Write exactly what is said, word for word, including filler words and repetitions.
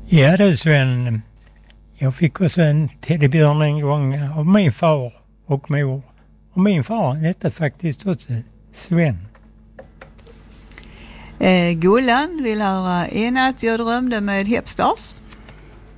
Ja du Sven, jag fick också en teddybjörn en gång av min far och mor. Och min far hette faktiskt också Sven. Eh, Gullan vill höra: en natt jag drömde med Hepstars.